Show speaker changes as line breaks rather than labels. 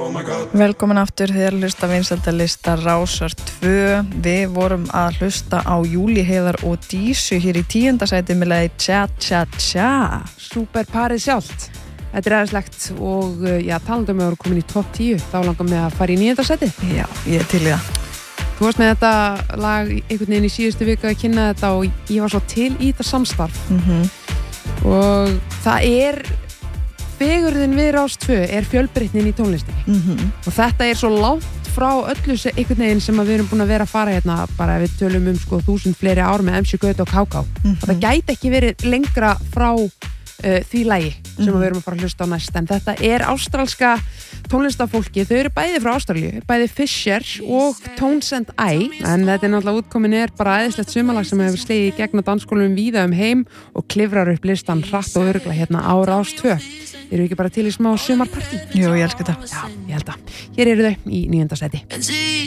Velkomin aftur þegar hlusta vinsældalista Rásar 2. Við vorum að hlusta á Júlí Heiðar og Dísu hér í 10. sæti með lagi Tja Tja Tja.
Súper parið sjálft. Þetta æðislegt og talandum við voru komin í topp 10, þá langar mig að fara í 9. sæti.
Já, ég til í það.
Þú varst með þetta lag einhvern veginn í síðustu viku að kynna þetta og ég var svo til í þetta samstarf. Og það fegurðin við Rás 2 fjölbreytnin í tónlistinni. Og þetta svo langt frá öllu einhvern veginn sem við erum búin að vera að fara hérna bara ef við tölum 1000 fleiri ár með MC Gauti og KK. Og það gæti ekki verið lengra frá því lagi sem við erum að fara að hlusta á næst. En þetta ástralska tónlistafólki, þau eru bæði frá Ástralíu, bæði Fisher og Tones and I. En þetta náttúrulega útkomin bara æðislegt sumarlag sem hefur slegið í gegn á dansskólum víða heim og klifrar upp listan hratt og örugglega hérna á Rás 2. Eru ekki bara til í smá sumarpartí?
Jú, ég elska þetta.
Já, ég held að. Hér eru þau í 9. sæti.